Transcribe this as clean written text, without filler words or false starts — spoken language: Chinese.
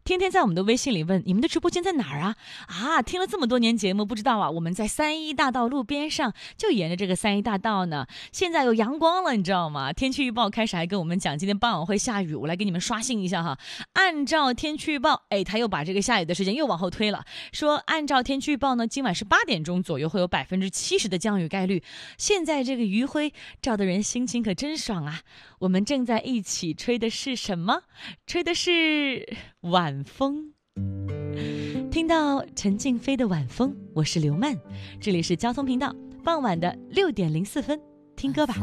天天在我们的微信里问你们的直播间在哪儿啊？听了这么多年节目，不知道啊，我们在3一大道路边上，就沿着这个3一大道呢。现在有阳光了，你知道吗？天气预报开始还跟我们讲今天傍晚会下雨，我来给你们刷新一下哈。按照天气预报，他又把这个下雨的时间又往后推了，说按照天气预报呢，今晚是8点钟左右会有70%的降雨概率。现在这个余晖照得人心情可真爽啊！我们正在一起吹的是什么？吹的是晚风。听到陈静飞的晚风，我是刘曼，这里是交通频道，傍晚的6点04分，听歌吧。